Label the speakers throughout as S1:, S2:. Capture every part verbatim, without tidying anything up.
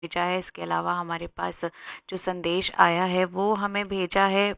S1: भेजा है। इसके अलावा हमारे पास जो संदेश आया है वो हमें भेजा है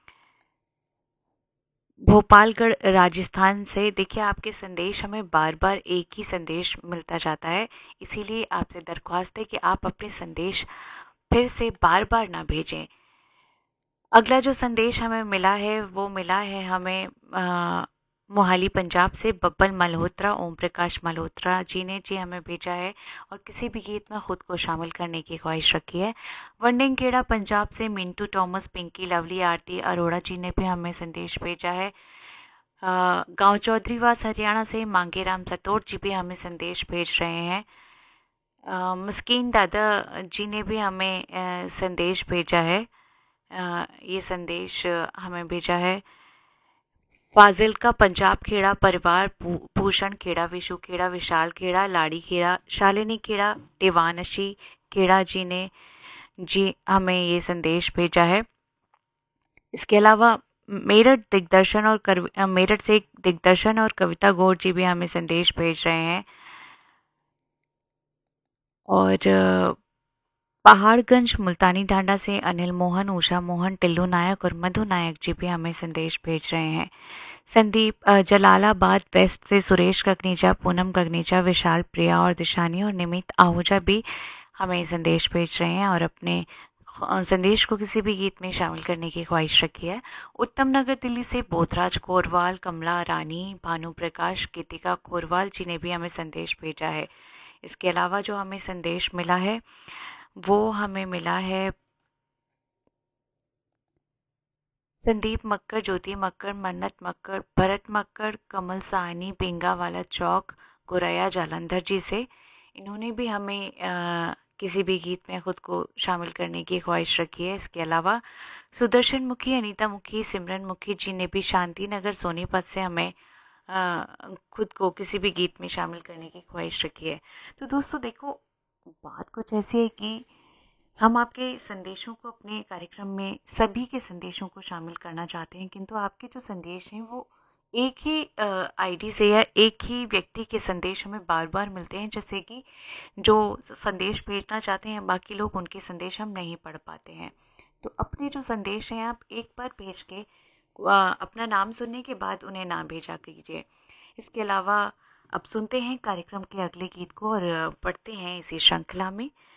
S1: भोपालगढ़ राजस्थान से। देखिए, आपके संदेश हमें बार बार एक ही संदेश मिलता जाता है, इसीलिए आपसे दरख्वास्त है कि आप अपने संदेश फिर से बार बार ना भेजें। अगला जो संदेश हमें मिला है वो मिला है हमें अ, मोहाली पंजाब से बब्बल मल्होत्रा, ओम प्रकाश मल्होत्रा जी ने जी हमें भेजा है और किसी भी गीत में खुद को शामिल करने की ख्वाहिश रखी है। वंडिंग खेड़ा पंजाब से मिंटू थॉमस, पिंकी लवली, आरती अरोड़ा जी ने भी हमें संदेश भेजा है। अ, गांव चौधरीवास हरियाणा से मांगेराम सतोर जी भी हमें संदेश भेज रहे हैं। अ, मस्कीन दादा जी ने भी हमें अ, संदेश भेजा है। अ, ये संदेश अ, हमें भेजा है फाजिल का पंजाब खेड़ा परिवार, भू- भूषण खेड़ा, विशु खेड़ा, विशाल खेड़ा, लाड़ी खेड़ा, शालिनी खेड़ा, देवानशी खेड़ा जी ने जी हमें ये संदेश भेजा है। इसके अलावा मेरठ दिग्दर्शन और कर, अ, मेरठ से दिग्दर्शन और कविता गौर जी भी हमें संदेश भेज रहे हैं। और अ, पहाड़गंज मुल्तानी ढांडा से अनिल मोहन, उषा मोहन, टिल्लू नायक और मधु नायक जी भी हमें संदेश भेज रहे हैं। संदीप अ, जलालाबाद वेस्ट से सुरेश गगनीचा, पूनम गगनीचा, विशाल प्रिया और दिशानी और निमित आहूजा भी हमें संदेश भेज रहे हैं और अपने अ, संदेश को किसी भी गीत में शामिल करने की ख्वाहिश रखी है। उत्तम नगर दिल्ली से बोधराज कोरवाल, कमला रानी, भानु प्रकाश, गीतिका कोरवाल जी ने भी हमें संदेश भेजा है। इसके अलावा जो हमें संदेश मिला है वो हमें मिला है संदीप मक्कर, ज्योति मक्कर, मन्नत मक्कर, भरत मक्कर, कमल साहनी, पिंगावाला चौक, गोरैया जालंधर जी से। इन्होंने भी हमें अ, किसी भी गीत में खुद को शामिल करने की ख्वाहिश रखी है। इसके अलावा सुदर्शन मुखी, अनीता मुखी, सिमरन मुखी जी ने भी शांति नगर सोनीपत से हमें अ, खुद को किसी भी गीत में शामिल करने की ख्वाहिश रखी है। तो दोस्तों देखो, बात कुछ ऐसी है कि हम आपके संदेशों को अपने कार्यक्रम में सभी के संदेशों को शामिल करना चाहते हैं, किंतु आपके जो संदेश हैं वो एक ही आईडी से या एक ही व्यक्ति के संदेश हमें बार बार मिलते हैं, जैसे कि जो संदेश भेजना चाहते हैं बाकी लोग, उनके संदेश हम नहीं पढ़ पाते हैं। तो अपने जो संदेश हैं आप एक बार भेज के अ, अपना नाम सुनने के बाद उन्हें ना भेजा कीजिए। इसके अलावा अब सुनते हैं कार्यक्रम के अगले गीत को और अ, पढ़ते हैं इसी श्रृंखला में।